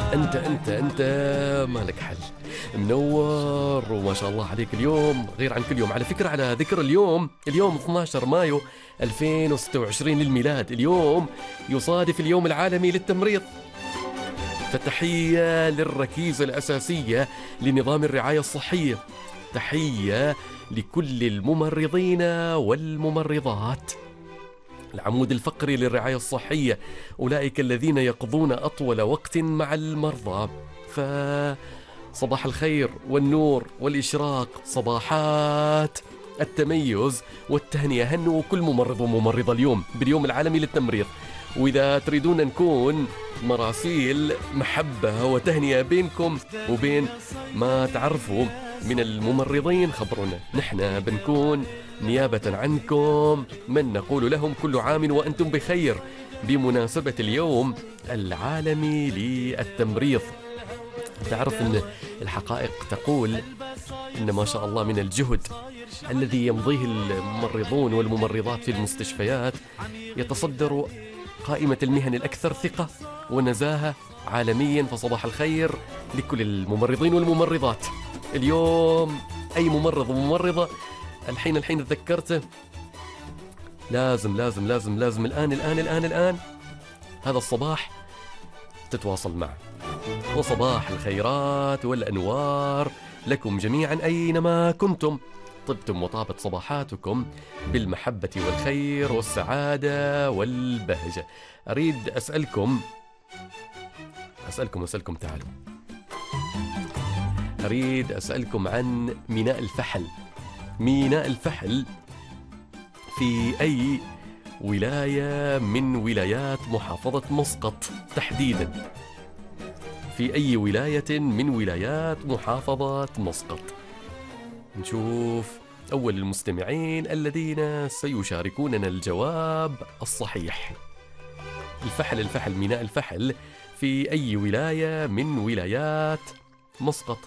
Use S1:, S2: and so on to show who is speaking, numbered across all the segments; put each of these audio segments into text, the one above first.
S1: انت مالك حل. منور وما شاء الله عليك اليوم غير عن كل يوم. على فكرة، على ذكر اليوم 12 مايو 2026 للميلاد. اليوم يصادف اليوم العالمي للتمريض، فتحية للركيزة الأساسية لنظام الرعاية الصحية. تحية لكل الممرضين والممرضات، العمود الفقري للرعاية الصحية، أولئك الذين يقضون أطول وقت مع المرضى. فصباح الخير والنور والإشراق، صباحات التميز والتهنئة. هنوا كل ممرض وممرضة اليوم باليوم العالمي للتمريض. وإذا تريدون نكون مراسيل محبة وتهنئة بينكم وبين ما تعرفوا من الممرضين، خبرونا، نحن بنكون نيابة عنكم من نقول لهم كل عام وأنتم بخير بمناسبة اليوم العالمي للتمريض. تعرف أن الحقائق تقول إن ما شاء الله من الجهد الذي يمضيه الممرضون والممرضات في المستشفيات يتصدر قائمة المهن الأكثر ثقة ونزاهة عالميا. فصباح الخير لكل الممرضين والممرضات. اليوم أي ممرض وممرضة الحين تذكرته، لازم الآن هذا الصباح تتواصل معه. وصباح الخيرات والأنوار لكم جميعا أينما كنتم. طبتم وطابت صباحاتكم بالمحبة والخير والسعادة والبهجة. أريد أسألكم تعالوا. أريد أسألكم عن ميناء الفحل في أي ولاية من ولايات محافظة مسقط تحديدا؟ في أي ولاية من ولايات محافظة مسقط؟ نشوف أول المستمعين الذين سيشاركوننا الجواب الصحيح. ميناء الفحل في أي ولاية من ولايات مسقط؟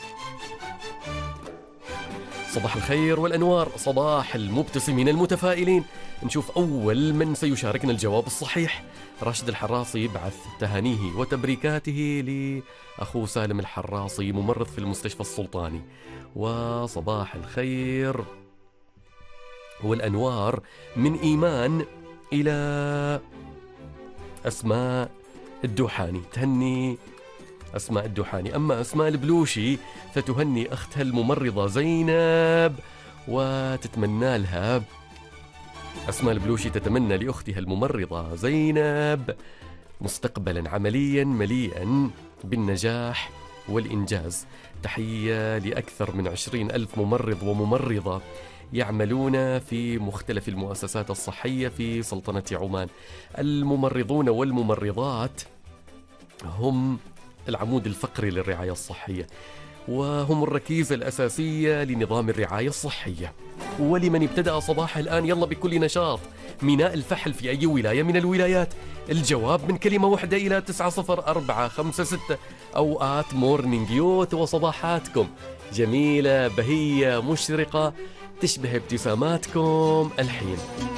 S1: صباح الخير والأنوار، صباح المبتسمين المتفائلين. نشوف أول من سيشاركنا الجواب الصحيح. راشد الحراصي بعث تهانيه وتبريكاته لأخو سالم الحراصي ممرض في المستشفى السلطاني. وصباح الخير والأنوار من إيمان إلى أسماء الدوحاني، تهني أسماء الدوحاني. أما أسماء البلوشي فتهني أختها الممرضة زينب وتتمنى لها، أسماء البلوشي تتمنى لأختها الممرضة زينب مستقبلا عمليا مليئا بالنجاح والإنجاز. تحية لأكثر من 20,000 ممرض وممرضة يعملون في مختلف المؤسسات الصحية في سلطنة عمان. الممرضون والممرضات هم العمود الفقري للرعاية الصحية، وهم الركيزة الأساسية لنظام الرعاية الصحية. ولمن ابتدأ صباح الآن يلا بكل نشاط، ميناء الفحل في أي ولاية من الولايات؟ الجواب من كلمة واحدة إلى 90456 أو @morning youth. وصباحاتكم جميلة بهية مشرقة تشبه ابتساماتكم الحين.